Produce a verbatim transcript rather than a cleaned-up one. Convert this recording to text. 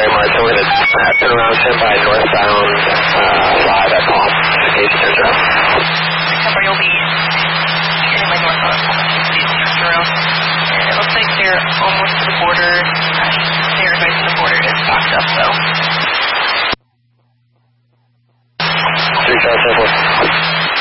very much. So we're going to uh, turn around, stand by northbound uh, live at Palm. In case it turns around.